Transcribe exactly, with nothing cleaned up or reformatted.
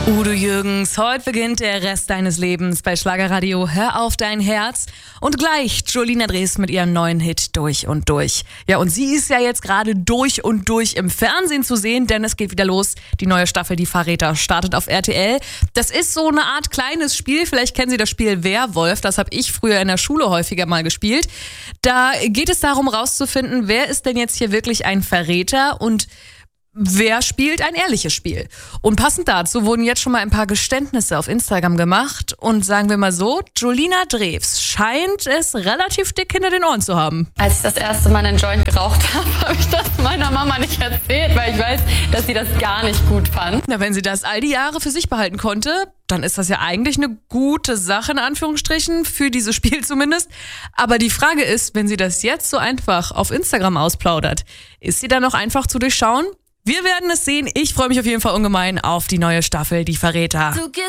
Udo Jürgens, heute beginnt der Rest deines Lebens bei Schlagerradio. Hör auf dein Herz. Und gleich Julina Drews mit ihrem neuen Hit Durch und Durch. Ja, und sie ist ja jetzt gerade durch und durch im Fernsehen zu sehen, denn es geht wieder los. Die neue Staffel Die Verräter startet auf R T L. Das ist so eine Art kleines Spiel. Vielleicht kennen Sie das Spiel Werwolf. Das habe ich früher in der Schule häufiger mal gespielt. Da geht es darum, rauszufinden, wer ist denn jetzt hier wirklich ein Verräter und wer spielt ein ehrliches Spiel? Und passend dazu wurden jetzt schon mal ein paar Geständnisse auf Instagram gemacht. Und sagen wir mal so, Julina Drews scheint es relativ dick hinter den Ohren zu haben. Als ich das erste Mal einen Joint geraucht habe, habe ich das meiner Mama nicht erzählt, weil ich weiß, dass sie das gar nicht gut fand. Na, wenn sie das all die Jahre für sich behalten konnte, dann ist das ja eigentlich eine gute Sache, in Anführungsstrichen, für dieses Spiel zumindest. Aber die Frage ist, wenn sie das jetzt so einfach auf Instagram ausplaudert, ist sie dann noch einfach zu durchschauen? Wir werden es sehen. Ich freue mich auf jeden Fall ungemein auf die neue Staffel Die Verräter.